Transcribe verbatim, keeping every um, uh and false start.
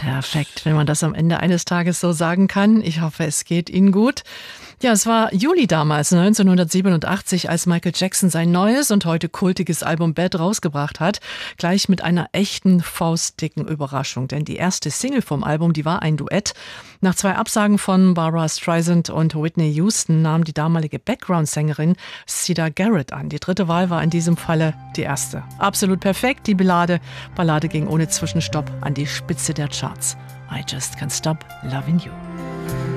Perfekt, wenn man das am Ende eines Tages so sagen kann. Ich hoffe, es geht Ihnen gut. Ja, es war Juli damals, neunzehnhundertsiebenundachtzig, als Michael Jackson sein neues und heute kultiges Album Bad rausgebracht hat. Gleich mit einer echten faustdicken Überraschung. Denn die erste Single vom Album, die war ein Duett. Nach zwei Absagen von Barbra Streisand und Whitney Houston nahm die damalige Background-Sängerin Siedah Garrett an. Die dritte Wahl war in diesem Falle die erste. Absolut perfekt, die Ballade. Ballade ging ohne Zwischenstopp an die Spitze der Charts. I Just Can't Stop Loving You.